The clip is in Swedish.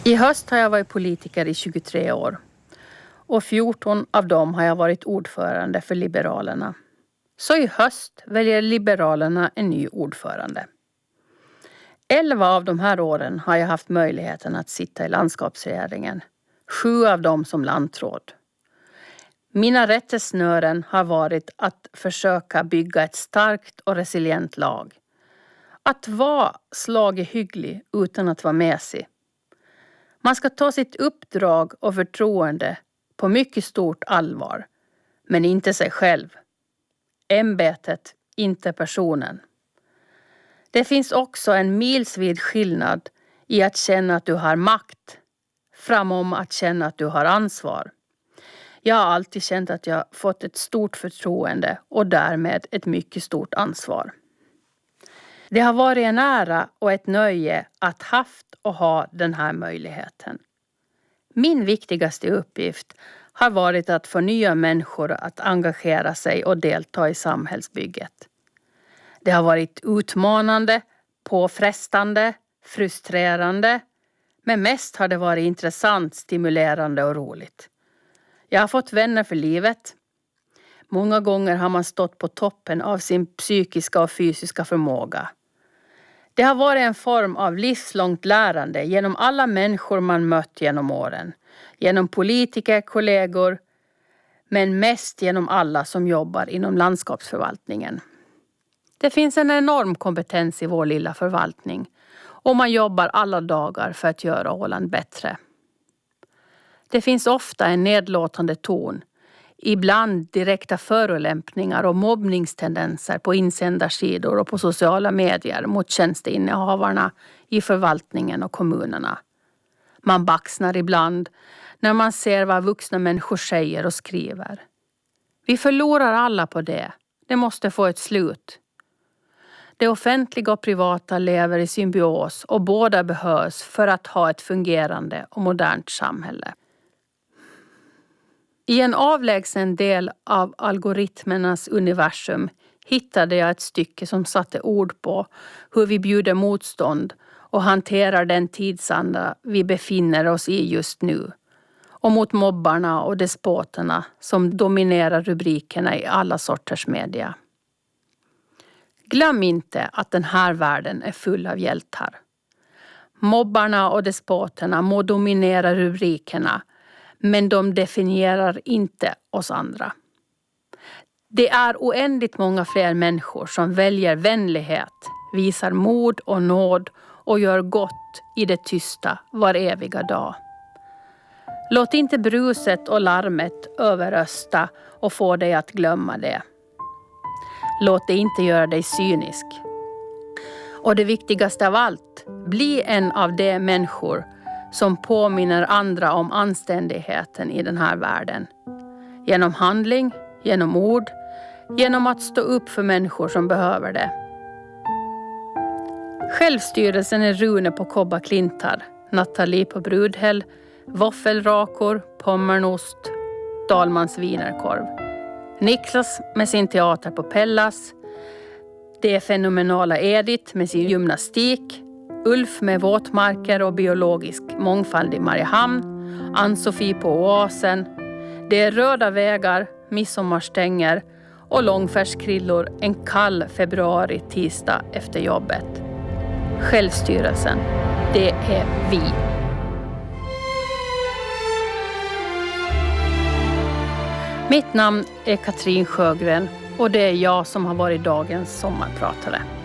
I höst har jag varit politiker i 23 år och 14 av dem har jag varit ordförande för Liberalerna. Så i höst väljer Liberalerna en ny ordförande. 11 av de här åren har jag haft möjligheten att sitta i landskapsregeringen. 7 av dem som landråd. Mina rättesnören har varit att försöka bygga ett starkt och resilient lag. Att vara slaghygglig utan att vara mesig. Man ska ta sitt uppdrag och förtroende på mycket stort allvar, men inte sig själv. Ämbetet, inte personen. Det finns också en milsvid skillnad i att känna att du har makt, framom att känna att du har ansvar. Jag har alltid känt att jag fått ett stort förtroende och därmed ett mycket stort ansvar. Det har varit en ära och ett nöje att haft och ha den här möjligheten. Min viktigaste uppgift har varit att få nya människor att engagera sig och delta i samhällsbygget. Det har varit utmanande, påfrestande, frustrerande, men mest har det varit intressant, stimulerande och roligt. Jag har fått vänner för livet. Många gånger har man stått på toppen av sin psykiska och fysiska förmåga. Det har varit en form av livslångt lärande genom alla människor man mött genom åren. Genom politiker, kollegor, men mest genom alla som jobbar inom landskapsförvaltningen. Det finns en enorm kompetens i vår lilla förvaltning och man jobbar alla dagar för att göra Åland bättre. Det finns ofta en nedlåtande ton, ibland direkta förolämpningar och mobbningstendenser på insändarsidor och på sociala medier mot tjänsteinnehavarna i förvaltningen och kommunerna. Man baxnar ibland när man ser vad vuxna människor säger och skriver. Vi förlorar alla på det. Det måste få ett slut. Det offentliga och privata lever i symbios och båda behövs för att ha ett fungerande och modernt samhälle. I en avlägsen del av algoritmernas universum hittade jag ett stycke som satte ord på hur vi bjuder motstånd och hanterar den tidsanda vi befinner oss i just nu. Och mot mobbarna och despoterna som dominerar rubrikerna i alla sorters media. Glöm inte att den här världen är full av hjältar. Mobbarna och despoterna må dominera rubrikerna, men de definierar inte oss andra. Det är oändligt många fler människor som väljer vänlighet, visar mod och nåd och gör gott i det tysta var eviga dag. Låt inte bruset och larmet överrösta och få dig att glömma det. Låt det inte göra dig cynisk. Och det viktigaste av allt, bli en av de människor som påminner andra om anständigheten i den här världen. Genom handling, genom ord, genom att stå upp för människor som behöver det. Självstyrelsen är Rune på kobba klintar, Nathalie på brudhäll, våffelrakor, pommernost, Dalmans vinerkorv. Niklas med sin teater på Pellas, det fenomenala Edith med sin gymnastik, Ulf med våtmarker och biologisk mångfald i Mariehamn, Ann-Sofie på Oasen, det är röda vägar, midsommarstänger och långfärskrillor en kall februari tisdag efter jobbet. Självstyrelsen, det är vi. Mitt namn är Katrin Sjögren och det är jag som har varit dagens sommarpratare.